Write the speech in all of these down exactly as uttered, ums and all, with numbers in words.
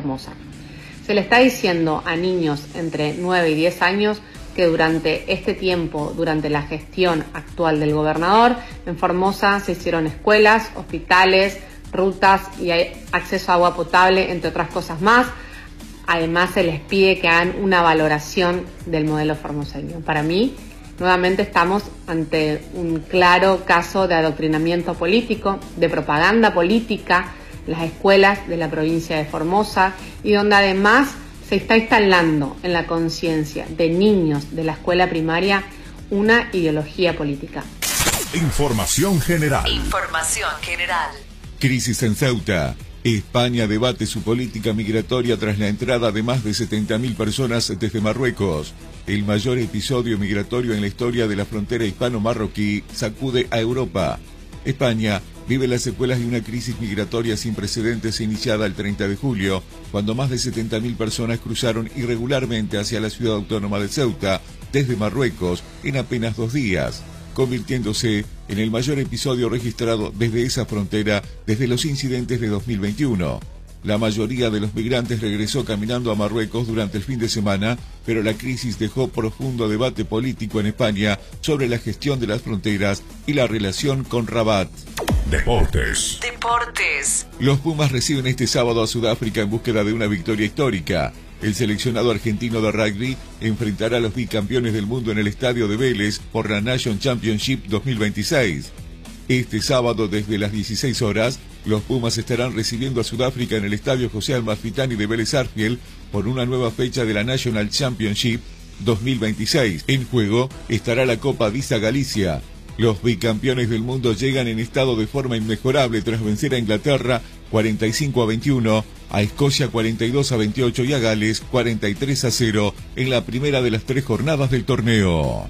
Formosa. Se le está diciendo a niños entre nueve y diez años que durante este tiempo, durante la gestión actual del gobernador, en Formosa se hicieron escuelas, hospitales, rutas y hay acceso a agua potable, entre otras cosas más. Además, se les pide que hagan una valoración del modelo formoseño. Para mí, nuevamente estamos ante un claro caso de adoctrinamiento político, de propaganda política en las escuelas de la provincia de Formosa y donde además se está instalando en la conciencia de niños de la escuela primaria una ideología política. Información general. Información general. Crisis en Ceuta. España debate su política migratoria tras la entrada de más de setenta mil personas desde Marruecos. El mayor episodio migratorio en la historia de la frontera hispano-marroquí sacude a Europa. España vive las secuelas de una crisis migratoria sin precedentes iniciada el treinta de julio, cuando más de setenta mil personas cruzaron irregularmente hacia la ciudad autónoma de Ceuta desde Marruecos en apenas dos días, convirtiéndose en el mayor episodio registrado desde esa frontera desde los incidentes de dos mil veintiuno. La mayoría de los migrantes regresó caminando a Marruecos durante el fin de semana, pero la crisis dejó profundo debate político en España sobre la gestión de las fronteras y la relación con Rabat. Deportes. Deportes. Los Pumas reciben este sábado a Sudáfrica en búsqueda de una victoria histórica. El seleccionado argentino de rugby enfrentará a los bicampeones del mundo en el estadio de Vélez por la Nation Championship dos mil veintiséis. Este sábado desde las dieciséis horas, los Pumas estarán recibiendo a Sudáfrica en el estadio José Amalfitani de Vélez Sarsfield por una nueva fecha de la National Championship dos mil veintiséis. En juego estará la Copa Visa Galicia. Los bicampeones del mundo llegan en estado de forma inmejorable tras vencer a Inglaterra cuarenta y cinco a veintiuno, a Escocia cuarenta y dos a veintiocho y a Gales cuarenta y tres a cero en la primera de las tres jornadas del torneo.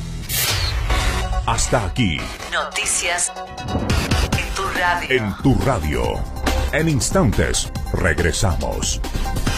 Hasta aquí. Noticias en tu radio. En tu radio. En instantes regresamos.